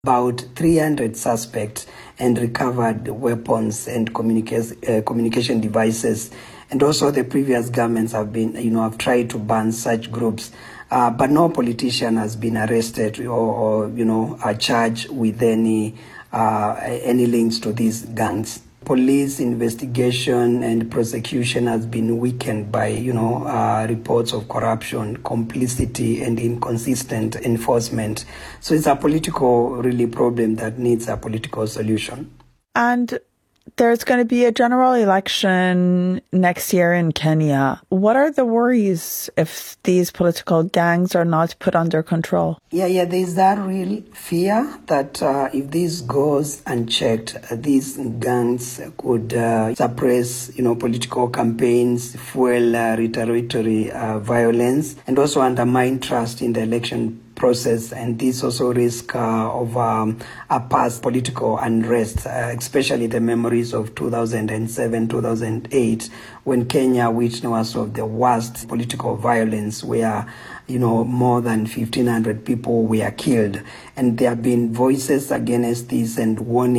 about 300 suspects and recovered weapons and communication devices. And also the previous governments have been, have tried to ban such groups. But no politician has been arrested or charged with any links to these gangs. Police investigation and prosecution has been weakened by, reports of corruption, complicity, and inconsistent enforcement. So it's a political, really, problem that needs a political solution. And there's going to be a general election next year in Kenya. What are the worries if these political gangs are not put under control? Yeah, there's that real fear that if this goes unchecked, these gangs could suppress, political campaigns, fuel retaliatory violence, and also undermine trust in the election process, and this also risk of a past political unrest, especially the memories of 2007, 2008, when Kenya witnessed one of the worst political violence where, more than 1,500 people were killed. And there have been voices against this and warning